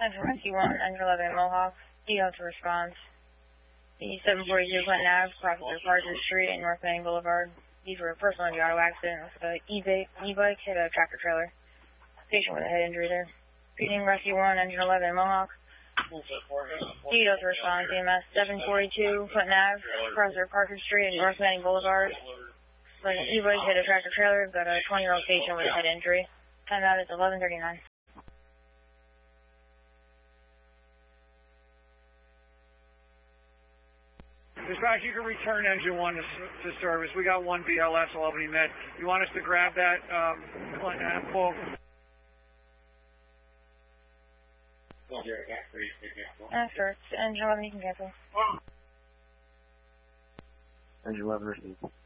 Engine Rescue 1, Engine 11 Mohawk, DO to response. The 742 Clinton Ave, crosses Parker Street and North Main Boulevard. These were a personal injury auto accident with an e-bike hit a tractor trailer. Patient with a head injury there. Repeating Rescue 1, Engine 11 Mohawk. DO to response, EMS 742 Clinton Ave, crosses Parker Street and North Main Boulevard. An e-bike hit a tractor trailer, got a 20-year-old patient with a head injury. Time out is 11:39. Dispatch, you can return Engine 1 to service. We got one BLS Albany Med. You want us to grab that Clinton Ave call? Sure. Engine 11, you can cancel. Engine 11 received.